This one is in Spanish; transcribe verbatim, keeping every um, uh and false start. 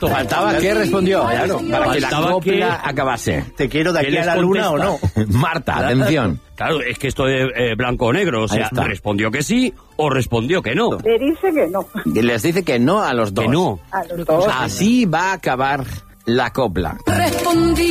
Exacto. Faltaba que respondió, claro, para que la Faltaba copla que- acabase. ¿Te quiero de ¿Qué aquí a les la luna o no? contesta? Marta, atención. Claro, es que esto es eh, blanco o negro. O Ahí sea, está. respondió que sí o respondió que no. Le dice que no. Y les dice que no a los dos. Que no. A los dos. Así va a acabar la copla. Respondí